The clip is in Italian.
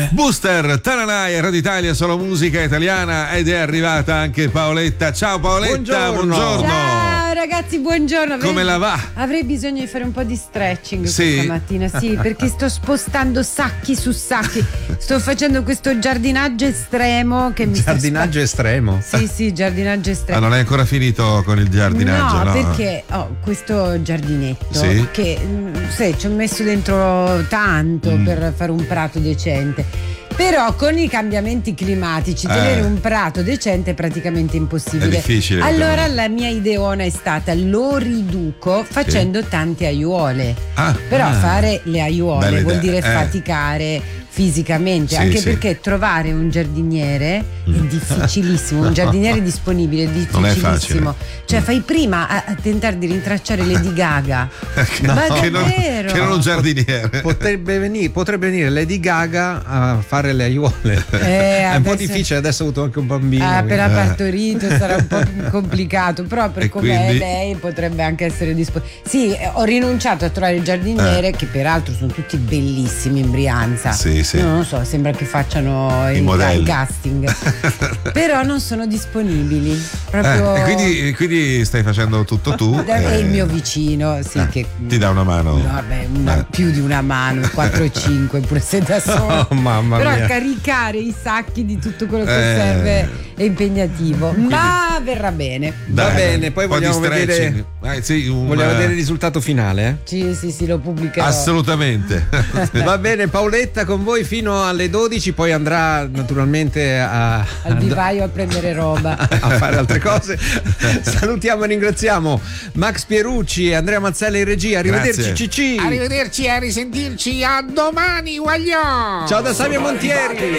Booster, Tananai, Radio Italia, solo musica italiana, ed è arrivata anche Paoletta. Ciao Paoletta, buongiorno. Ciao ragazzi, buongiorno. Come la va? Avrei bisogno di fare un po' di stretching questa mattina, sì, perché sto spostando sacchi su sacchi. Sto facendo questo giardinaggio estremo che mi Giardinaggio estremo? Sì, giardinaggio estremo. Ma non è ancora finito con il giardinaggio, no? Perché ho questo giardinetto che ci ho messo dentro tanto per fare un prato decente. Però con i cambiamenti climatici tenere un prato decente è praticamente impossibile. È difficile. Allora la mia ideona è stata: lo riduco facendo tante aiuole. Però fare le aiuole vuol dire faticare fisicamente, anche perché trovare un giardiniere è difficilissimo, un giardiniere disponibile è difficilissimo. Non è cioè fai prima a tentare di rintracciare Lady Gaga. Ma che non un giardiniere. Potrebbe venire Lady Gaga a fare le aiuole. È un po' difficile, adesso ha avuto anche un bambino. Appena partorito sarà un po' complicato, però per come lei potrebbe anche essere disponibile. Sì, ho rinunciato a trovare il giardiniere, che peraltro sono tutti bellissimi in Brianza. Sì. Non lo so, sembra che facciano il casting. Però non sono disponibili. Proprio. Quindi stai facendo tutto tu. È il mio vicino, che ti dà una mano. Vabbè, più di una mano, 4 o 5, pure se da solo. Mamma Però mia. caricare i sacchi di tutto quello che serve è impegnativo. Ma verrà bene. Va bene, poi vogliamo vedere il risultato finale. Sì, lo pubblicherò. Assolutamente. Va bene, Paoletta con voi fino alle 12, poi andrà naturalmente al vivaio a prendere roba, a fare altre cose. Salutiamo e ringraziamo Max Pierucci e Andrea Mazzella in regia. Arrivederci Cicci. Arrivederci e a risentirci, a domani, guagliò. Ciao da Samia Montieri.